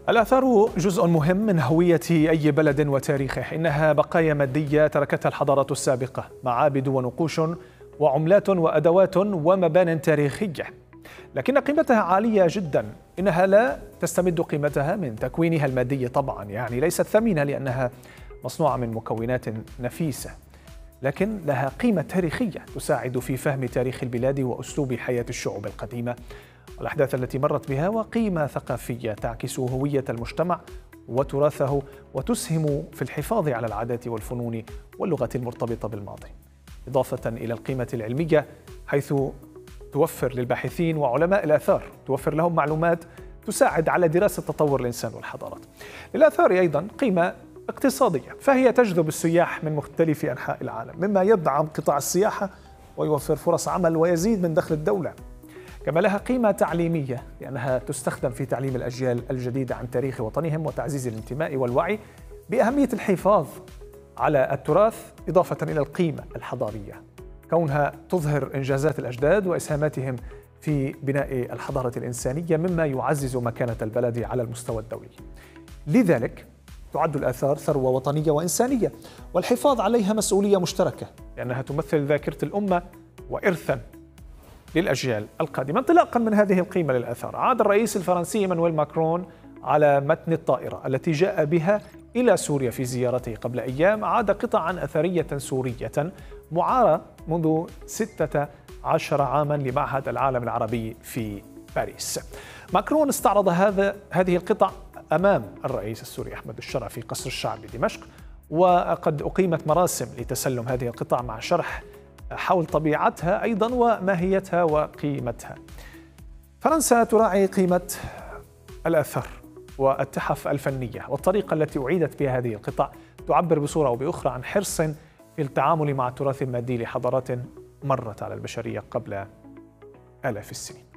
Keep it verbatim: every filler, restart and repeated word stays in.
الآثار جزء مهم من هوية أي بلد وتاريخه، إنها بقايا مادية تركتها الحضارات السابقة، معابد ونقوش وعملات وأدوات ومبان تاريخية، لكن قيمتها عالية جدا. إنها لا تستمد قيمتها من تكوينها المادي طبعا، يعني ليست ثمينة لأنها مصنوعة من مكونات نفيسة، لكن لها قيمة تاريخية تساعد في فهم تاريخ البلاد وأسلوب حياة الشعوب القديمة والأحداث التي مرت بها، وقيمة ثقافية تعكس هوية المجتمع وتراثه وتسهم في الحفاظ على العادات والفنون واللغة المرتبطة بالماضي، إضافة إلى القيمة العلمية حيث توفر للباحثين وعلماء الآثار توفر لهم معلومات تساعد على دراسة تطور الإنسان والحضارات. للآثار أيضا قيمة اقتصادية، فهي تجذب السياح من مختلف أنحاء العالم، مما يدعم قطاع السياحة ويوفر فرص عمل ويزيد من دخل الدولة. كما لها قيمة تعليمية لأنها تستخدم في تعليم الأجيال الجديدة عن تاريخ وطنهم وتعزيز الانتماء والوعي بأهمية الحفاظ على التراث، إضافة إلى القيمة الحضارية كونها تظهر إنجازات الأجداد وإسهاماتهم في بناء الحضارة الإنسانية، مما يعزز مكانة البلد على المستوى الدولي. لذلك تعد الآثار ثروة وطنية وإنسانية، والحفاظ عليها مسؤولية مشتركة لأنها تمثل ذاكرة الأمة وإرثاً للأجيال القادمة. انطلاقاً من هذه القيمة للآثار، عاد الرئيس الفرنسي إيمانويل ماكرون على متن الطائرة التي جاء بها إلى سوريا في زيارته قبل أيام، عاد قطعاً أثرية سورية معارة منذ ستة عشر عاماً لمعهد العالم العربي في باريس. ماكرون استعرض هذا هذه القطع أمام الرئيس السوري أحمد الشرع في قصر الشعب بدمشق، وقد أقيمت مراسم لتسلم هذه القطع مع شرح حول طبيعتها أيضا وماهيتها وقيمتها. فرنسا تراعي قيمة الآثار والتحف الفنية، والطريقة التي أعيدت بها هذه القطع تعبر بصورة أو بأخرى عن حرص في التعامل مع التراث المادي لحضارات مرت على البشرية قبل آلاف السنين.